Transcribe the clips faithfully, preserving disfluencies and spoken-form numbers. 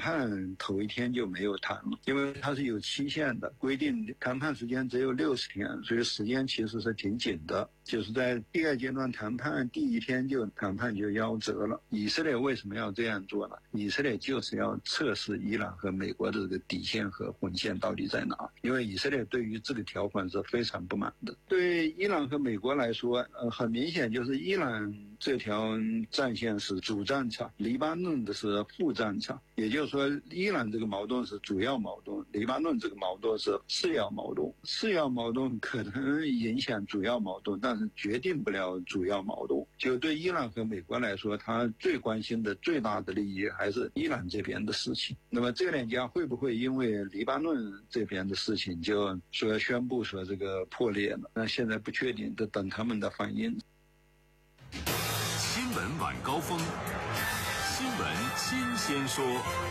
判头一天就没有谈了，因为它是有期限的，规定谈判时间只有六十天，所以时间其实是挺紧的。就是在第二阶段谈判第一天就谈判就夭折了。以色列为什么要这样做呢？以色列就是要测试伊朗和美国的这个底线和红线到底在哪，因为以色列对于这个条款是非常不满的。对于伊朗和美国来说，呃，很明显就是伊朗这条战线是主战场，黎巴嫩的是副战场，也就是说伊朗这个矛盾是主要矛盾，黎巴嫩这个矛盾是次要矛盾。次要矛盾可能影响主要矛盾，但是决定不了主要矛盾。就对伊朗和美国来说，他最关心的最大的利益还是伊朗这边的事情。那么这两家会不会因为黎巴嫩这边的事情就说宣布说这个破裂了？那现在不确定，就等他们的反应。 新闻晚高峰，新闻新鲜说。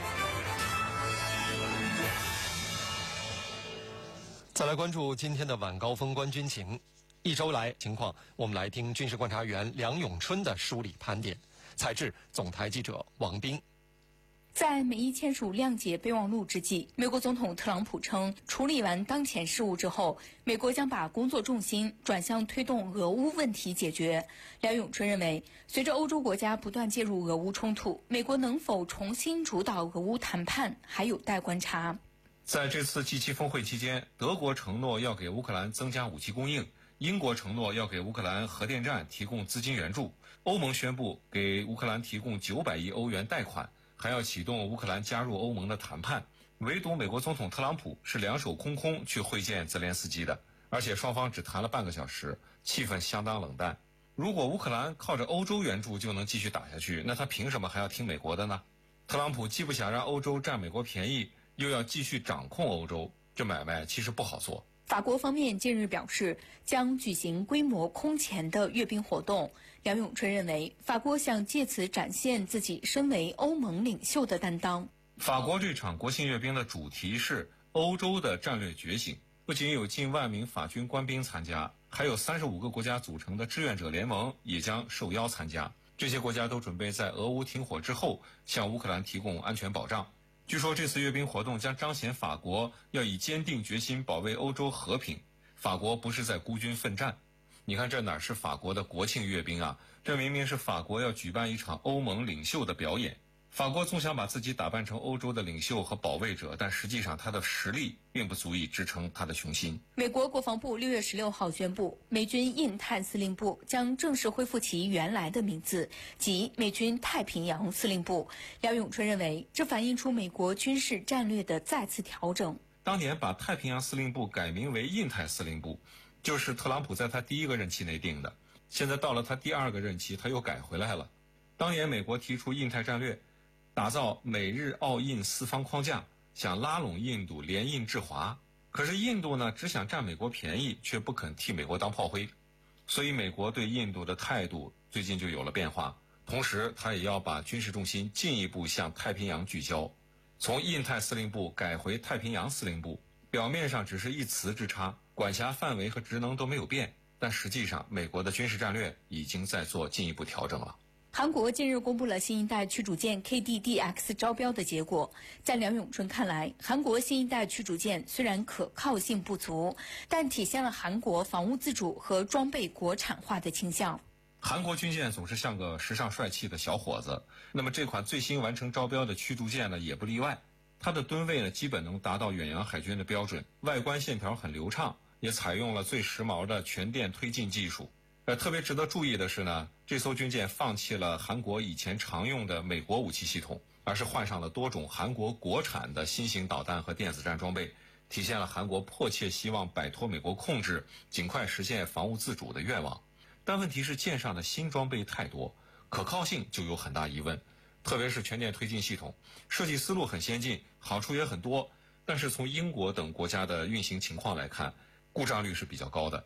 再来关注今天的晚高峰观军情。一周来情况，我们来听军事观察员梁永春的梳理盘点。采制总台记者王斌。 在美伊签署谅解备忘录之际，美国总统特朗普称，处理完当前事务之后，美国将把工作重心转向推动俄乌问题解决。梁永春认为，随着欧洲国家不断介入俄乌冲突，美国能否重新主导俄乌谈判还有待观察。 在这次 G 七 峰会期间，德国承诺要给乌克兰增加武器供应，英国承诺要给乌克兰核电站提供资金援助，欧盟宣布给乌克兰提供九百亿欧元贷款，还要启动乌克兰加入欧盟的谈判。唯独美国总统特朗普是两手空空去会见泽连斯基的，而且双方只谈了半个小时，气氛相当冷淡。如果乌克兰靠着欧洲援助就能继续打下去，那他凭什么还要听美国的呢？特朗普既不想让欧洲占美国便宜，又要继续掌控欧洲，这买卖其实不好做。 法国方面近日表示，将举行规模空前的阅兵活动。梁永春认为，法国想借此展现自己身为欧盟领袖的担当。 法国这场国庆阅兵的主题是欧洲的战略觉醒，不仅有近万名法军官兵参加，还有三十五个国家组成的志愿者联盟也将受邀参加。这些国家都准备在俄乌停火之后向乌克兰提供安全保障。据说这次阅兵活动将彰显法国要以坚定决心保卫欧洲和平，法国不是在孤军奋战。你看这哪是法国的国庆阅兵啊，这明明是法国要举办一场欧盟领袖的表演。法国总想把自己打扮成欧洲的领袖和保卫者，但实际上他的实力并不足以支撑他的雄心。 美国国防部六月十六号宣布，美军印太司令部将正式恢复其原来的名字，即美军太平洋司令部。廖永春认为，这反映出美国军事战略的再次调整。 当年把太平洋司令部改名为印太司令部，就是特朗普在他第一个任期内定的，现在到了他第二个任期，他又改回来了。当年美国提出印太战略，打造美日澳印四方框架，想拉拢印度联印制华。可是印度呢，只想占美国便宜，却不肯替美国当炮灰。所以美国对印度的态度最近就有了变化，同时他也要把军事重心进一步向太平洋聚焦，从印太司令部改回太平洋司令部。表面上只是一词之差，管辖范围和职能都没有变，但实际上美国的军事战略已经在做进一步调整了。 韩国近日公布了新一代驱逐舰 K D D X 招标的结果，在梁永春看来，韩国新一代驱逐舰虽然可靠性不足，但体现了韩国防务自主和装备国产化的倾向。 韩国军舰总是像个时尚帅气的小伙子，那么这款最新完成招标的驱逐舰呢，也不例外。它的吨位呢，基本能达到远洋海军的标准，外观线条很流畅，也采用了最时髦的全电推进技术。呃，特别值得注意的是呢，这艘军舰放弃了韩国以前常用的美国武器系统，而是换上了多种韩国国产的新型导弹和电子战装备，体现了韩国迫切希望摆脱美国控制，尽快实现防务自主的愿望。但问题是舰上的新装备太多，可靠性就有很大疑问。特别是全电推进系统，设计思路很先进，好处也很多，但是从英国等国家的运行情况来看，故障率是比较高的。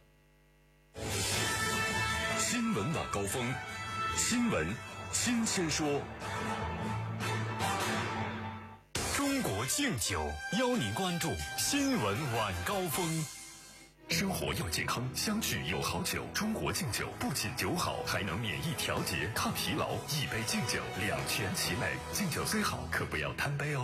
新闻晚高峰，新闻新鲜说。中国敬酒邀您关注新闻晚高峰。生活要健康，相聚有好酒。中国敬酒不仅酒好，还能免疫调节、抗疲劳。一杯敬酒，两全其美。敬酒虽好，可不要贪杯哦。